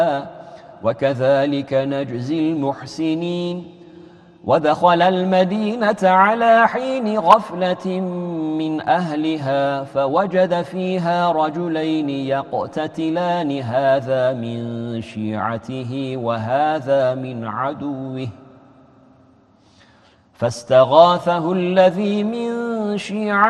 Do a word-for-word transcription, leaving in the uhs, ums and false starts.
وكذلك نجزي المحسنين ودخل المدينة على حين غفلة من أهلها فوجد فيها رجلين يقتتلان هذا من شيعته وهذا من عدوه فاستغاثه الذي من شيعته